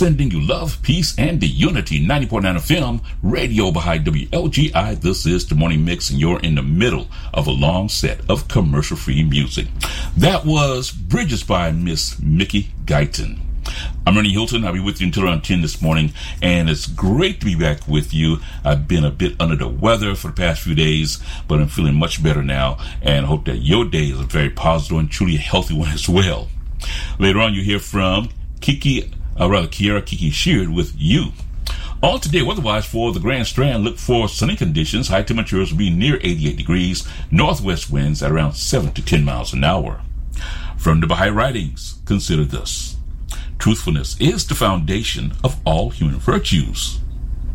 sending you love, peace, and the unity. 90.9 FM, radio behind WLGI. This is the Morning Mix, and you're in the middle of a long set of commercial-free music. That was Bridges by Miss Mickey Guyton. I'm Ernie Hilton. I'll be with you until around 10 this morning, and it's great to be back with you. I've been a bit under the weather for the past few days, but I'm feeling much better now, and hope that your day is a very positive and truly healthy one as well. Later on, you hear from Kiara Kiki Sheard with You. On today, weather-wise for the Grand Strand, look for sunny conditions. High temperatures will be near 88 degrees. Northwest winds at around 7 to 10 miles an hour. From the Baha'i writings, consider this. Truthfulness is the foundation of all human virtues.